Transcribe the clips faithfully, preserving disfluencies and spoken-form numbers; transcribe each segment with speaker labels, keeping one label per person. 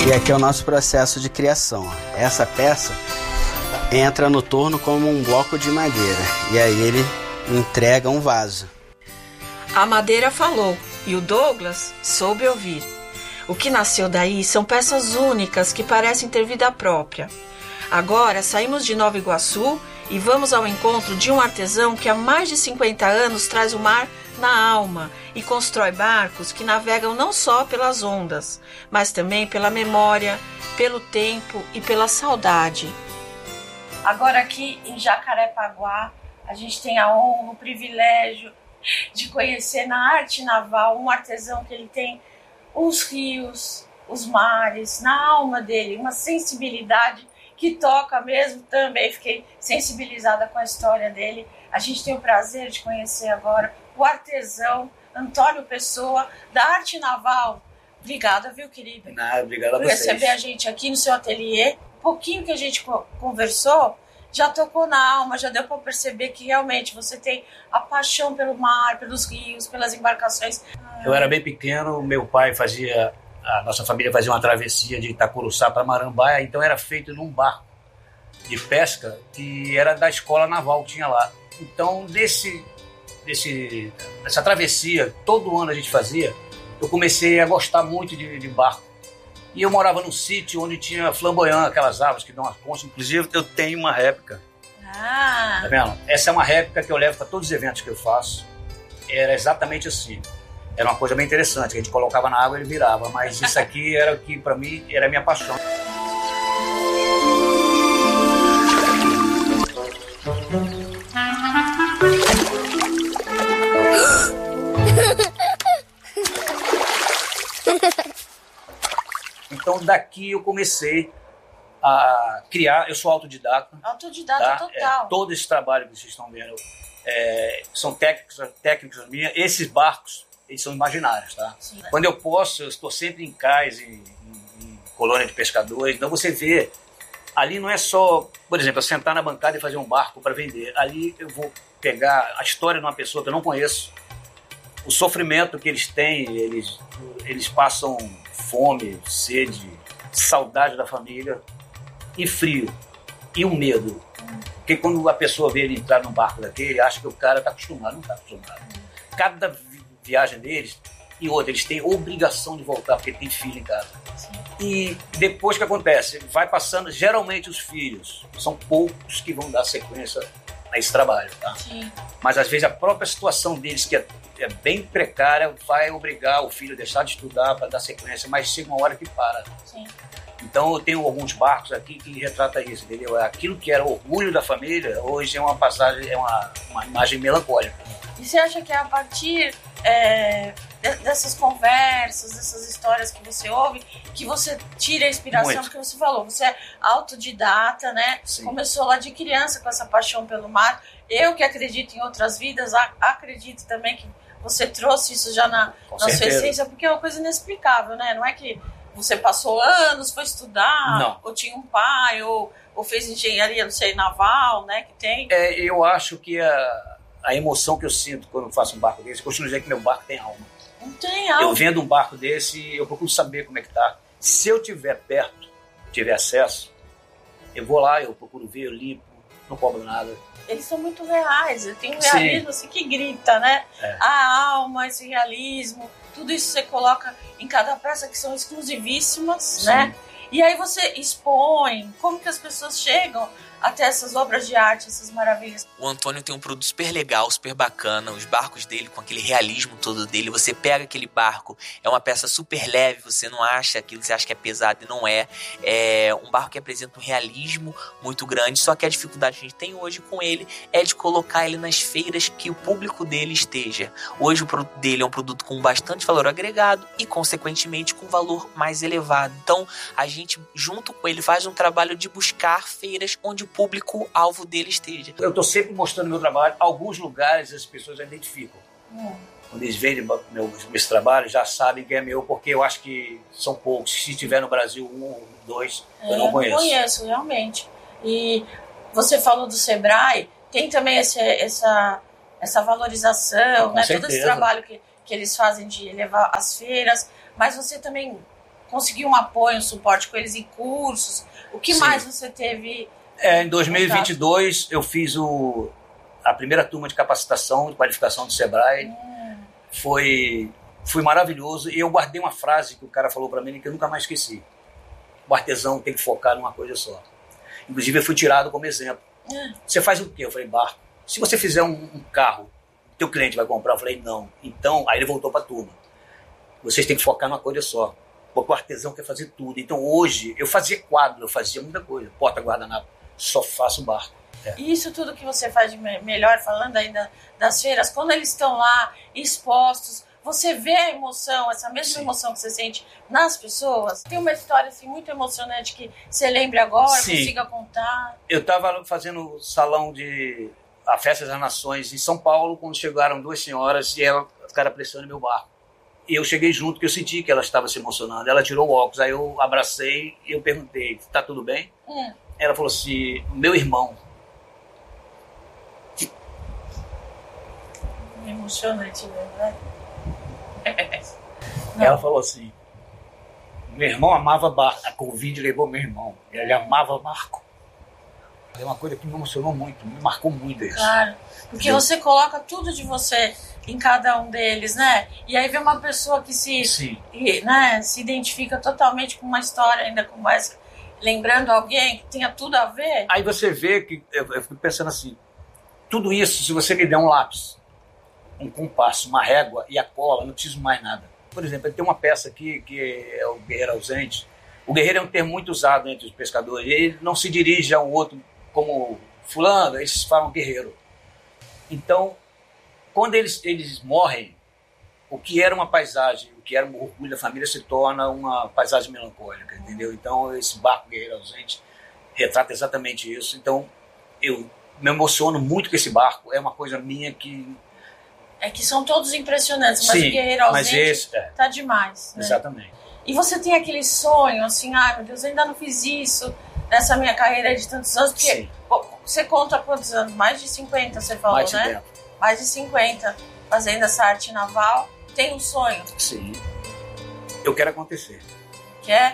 Speaker 1: E aqui é o nosso processo de criação. Essa peça entra no torno como um bloco de madeira e aí ele entrega um vaso.
Speaker 2: A madeira falou e o Douglas soube ouvir. O que nasceu daí são peças únicas que parecem ter vida própria. Agora saímos de Nova Iguaçu e vamos ao encontro de um artesão que há mais de cinquenta anos traz o mar na alma e constrói barcos que navegam não só pelas ondas, mas também pela memória, pelo tempo e pela saudade.
Speaker 3: Agora aqui em Jacarepaguá, a gente tem a honra, o privilégio de conhecer na arte naval um artesão que ele tem os rios, os mares, na alma dele, uma sensibilidade que toca mesmo. Também fiquei sensibilizada com a história dele. A gente tem o prazer de conhecer agora o artesão Antônio Pessoa, da arte naval. Obrigada, viu, querida?
Speaker 4: Nada, obrigado a
Speaker 3: por
Speaker 4: vocês.
Speaker 3: receber a gente aqui no seu ateliê. Um pouquinho que a gente conversou já tocou na alma, já deu para perceber que realmente você tem a paixão pelo mar, pelos rios, pelas embarcações.
Speaker 4: Eu era bem pequeno, meu pai fazia, a nossa família fazia uma travessia de Itacuruçá para Marambaia, então era feito num barco de pesca que era da escola naval que tinha lá. Então, desse, desse, dessa travessia, todo ano a gente fazia, eu comecei a gostar muito de, de barco. E eu morava num sítio onde tinha flamboyant, aquelas árvores que dão as pontas. Inclusive, eu tenho uma réplica.
Speaker 3: Ah.
Speaker 4: Tá vendo? Essa é uma réplica que eu levo para todos os eventos que eu faço. Era exatamente assim. Era uma coisa bem interessante, que a gente colocava na água e ele virava. Mas isso aqui era o que, para mim, era a minha paixão. Então, daqui eu comecei a criar. Eu sou autodidata.
Speaker 3: Autodidata
Speaker 4: tá?
Speaker 3: total.
Speaker 4: É, todo esse trabalho que vocês estão vendo é, são técnicas, técnicas minhas. Esses barcos, eles são imaginários, tá?
Speaker 3: Sim.
Speaker 4: Quando eu posso, eu estou sempre em cais, em, em, em colônia de pescadores. Então, você vê, ali não é só, por exemplo, eu sentar na bancada e fazer um barco para vender. Ali eu vou pegar a história de uma pessoa que eu não conheço, o sofrimento que eles têm, eles, eles passam fome, sede, saudade da família e frio e o medo. Porque quando a pessoa vê ele entrar num barco daquele, acha que o cara está acostumado, não está acostumado. Cada vi- viagem deles, e outra, eles têm obrigação de voltar porque tem filho em casa.
Speaker 3: Sim.
Speaker 4: E depois que acontece, vai passando, geralmente os filhos, são poucos que vão dar sequência a esse trabalho, tá?
Speaker 3: Sim.
Speaker 4: Mas às vezes a própria situação deles, que é, é bem precária, vai obrigar o filho a deixar de estudar para dar sequência, mas chega uma hora que para.
Speaker 3: Sim.
Speaker 4: Então eu tenho alguns barcos aqui que retratam isso, entendeu? Aquilo que era orgulho da família, hoje é uma passagem, é uma, uma imagem melancólica.
Speaker 3: E você acha que é a partir é, dessas conversas, dessas histórias que você ouve, que você tira a inspiração?
Speaker 4: Muito.
Speaker 3: Porque você falou, você é autodidata, né?
Speaker 4: Sim.
Speaker 3: Começou lá de criança com essa paixão pelo mar. Eu que acredito em outras vidas, a- acredito também que você trouxe isso já na,
Speaker 4: Com
Speaker 3: na sua
Speaker 4: certeza.
Speaker 3: essência, porque é uma coisa inexplicável, né? Não é que você passou anos, foi estudar,
Speaker 4: Não.
Speaker 3: ou tinha um pai, ou, ou fez engenharia, não sei, naval, né? Que tem.
Speaker 4: É, eu acho que a, a emoção que eu sinto quando eu faço um barco desse, eu costumo dizer que meu barco tem alma.
Speaker 3: Não tem algo.
Speaker 4: Eu vendo um barco desse, eu procuro saber como é que tá. Se eu tiver perto, tiver acesso, eu vou lá, eu procuro ver, eu limpo, não cobro nada.
Speaker 3: Eles são muito reais, tem um
Speaker 4: Sim.
Speaker 3: realismo assim que grita, né?
Speaker 4: É.
Speaker 3: A alma, esse realismo, tudo isso você coloca em cada peça que são exclusivíssimas,
Speaker 4: Sim.
Speaker 3: né? E aí você expõe, como que as pessoas chegam até essas obras de arte, essas maravilhas.
Speaker 5: O Antônio tem um produto super legal, super bacana, os barcos dele com aquele realismo todo dele, você pega aquele barco, é uma peça super leve, você não acha aquilo, você acha que é pesado e não é, é um barco que apresenta um realismo muito grande, só que a dificuldade que a gente tem hoje com ele é de colocar ele nas feiras que o público dele esteja. Hoje o produto dele é um produto com bastante valor agregado e consequentemente com valor mais elevado, então a gente junto com ele faz um trabalho de buscar feiras onde o público-alvo dele esteja.
Speaker 4: Eu estou sempre mostrando meu trabalho. Alguns lugares as pessoas já identificam.
Speaker 3: Hum.
Speaker 4: Quando eles veem meu, esse trabalho, já sabem que é meu, porque eu acho que são poucos. Se tiver no Brasil um ou dois,
Speaker 3: É,
Speaker 4: eu não conheço.
Speaker 3: Eu conheço, realmente. E você falou do Sebrae, tem também esse, essa, essa valorização,
Speaker 4: Com
Speaker 3: né?
Speaker 4: certeza.
Speaker 3: Todo esse trabalho que, que eles fazem de levar as feiras, mas você também conseguiu um apoio, um suporte com eles em cursos? O que Sim. mais você teve?
Speaker 4: É, em dois mil e vinte e dois contato? Eu fiz o, a primeira turma de capacitação, de qualificação do Sebrae. Hum. Foi, foi maravilhoso. E eu guardei uma frase que o cara falou para mim que eu nunca mais esqueci. O artesão tem que focar numa coisa só. Inclusive eu fui tirado como exemplo. Hum. Você faz o quê? Eu falei, barco. Se você fizer um, um carro, teu cliente vai comprar? Eu falei, não. Então, aí ele voltou para a turma. Vocês têm que focar numa coisa só. Porque o artesão quer fazer tudo. Então hoje, eu fazia quadro, eu fazia muita coisa. Porta, guardanapo, só faço barco.
Speaker 3: É. E isso tudo que você faz de melhor, falando ainda das feiras, quando eles estão lá expostos, você vê a emoção, essa mesma Sim. emoção que você sente nas pessoas? Tem uma história assim, muito emocionante que você lembre agora, Sim. consiga contar?
Speaker 4: Eu estava fazendo salão de a Festa das Nações em São Paulo, quando chegaram duas senhoras e elas ficaram pressionando meu barco. E eu cheguei junto, porque eu senti que ela estava se emocionando. Ela tirou o óculos, aí eu abracei e eu perguntei, tá tudo bem? Hum. Ela falou assim, meu irmão.
Speaker 3: Emocionante, né?
Speaker 4: Ela falou assim, meu irmão amava barco. A Covid levou meu irmão. Ele amava barco. É uma coisa que me emocionou muito, me marcou muito isso.
Speaker 3: Claro, porque Entendeu? Você coloca tudo de você em cada um deles, né? E aí vem uma pessoa que se, né, se identifica totalmente com uma história ainda como essa, lembrando alguém que tenha tudo a ver.
Speaker 4: Aí você vê que, eu, eu fico pensando assim, tudo isso, se você me der um lápis, um compasso, uma régua e a cola, não preciso mais nada. Por exemplo, tem uma peça aqui que é o guerreiro ausente. O guerreiro é um termo muito usado entre os pescadores. Ele não se dirige a um outro como fulano, eles falam guerreiro. Então, quando eles, eles morrem, o que era uma paisagem, o que era um orgulho da família se torna uma paisagem melancólica, entendeu? Então, esse barco guerreiro ausente retrata exatamente isso. Então, eu me emociono muito com esse barco. É uma coisa minha que...
Speaker 3: É que são todos impressionantes, mas
Speaker 4: Sim,
Speaker 3: o guerreiro ausente
Speaker 4: mas esse, é.
Speaker 3: tá demais. Né?
Speaker 4: Exatamente.
Speaker 3: E você tem aquele sonho, assim, ai meu Deus, eu ainda não fiz isso nessa minha carreira de tantos anos, porque
Speaker 4: Sim.
Speaker 3: você conta quantos anos? Mais de cinquenta, você falou,
Speaker 4: Mais de
Speaker 3: né?
Speaker 4: cinquenta.
Speaker 3: Mais de cinquenta, fazendo essa arte naval. Tem um sonho?
Speaker 4: Sim. Eu quero acontecer.
Speaker 3: Quer?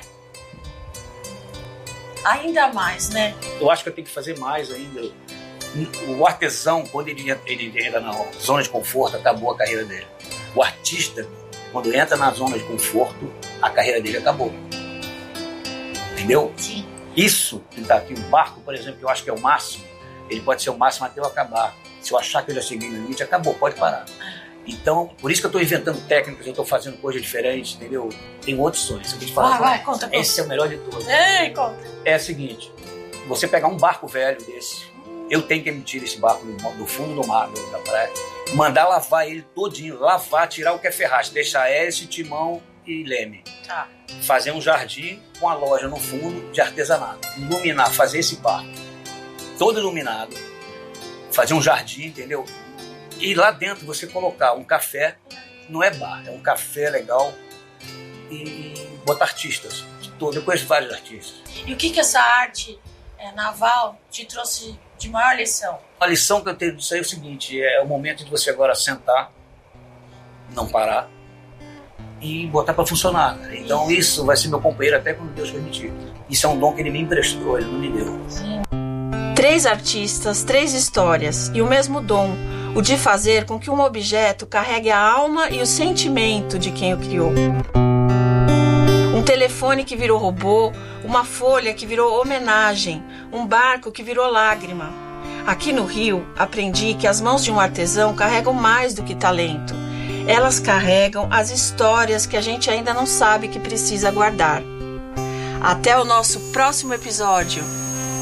Speaker 3: Ainda mais, né?
Speaker 4: Eu acho que eu tenho que fazer mais ainda. O artesão, quando ele, ele entra na zona de conforto, acabou a carreira dele. O artista, quando entra na zona de conforto, a carreira dele acabou. Entendeu?
Speaker 3: Sim.
Speaker 4: Isso que está aqui, o barco, por exemplo, que eu acho que é o máximo, ele pode ser o máximo até eu acabar. Se eu achar que eu já cheguei no limite, acabou, pode parar. Então, por isso que eu estou inventando técnicas, eu estou fazendo coisas diferentes, entendeu? Tem outros sonhos. Eu vou te falar,
Speaker 3: vai, vai, conta, conta.
Speaker 4: Esse é o melhor de todos.
Speaker 3: Ei, conta.
Speaker 4: É o seguinte, você pegar um barco velho desse, eu tenho que emitir esse barco do, do fundo do mar, da praia, mandar lavar ele todinho, lavar, tirar o que é ferragem, deixar hélice, timão e leme.
Speaker 3: Tá.
Speaker 4: Fazer um jardim com a loja no fundo de artesanato. Iluminar, fazer esse barco todo iluminado, fazer um jardim, entendeu? E lá dentro você colocar um café, não é bar, é um café legal, e botar artistas. Eu conheço vários artistas.
Speaker 3: E o que que essa arte é, naval te trouxe de maior lição?
Speaker 4: A lição que eu tenho disso aí é o seguinte, é o momento de você agora sentar, não parar, e botar para funcionar. Então isso. isso vai ser meu companheiro até quando Deus permitir. Isso é um dom que ele me emprestou, ele não me deu.
Speaker 3: Sim.
Speaker 2: Três artistas, três histórias e o mesmo dom, o de fazer com que um objeto carregue a alma e o sentimento de quem o criou. Um telefone que virou robô, uma folha que virou homenagem, um barco que virou lágrima. Aqui no Rio, aprendi que as mãos de um artesão carregam mais do que talento. Elas carregam as histórias que a gente ainda não sabe que precisa guardar. Até o nosso próximo episódio.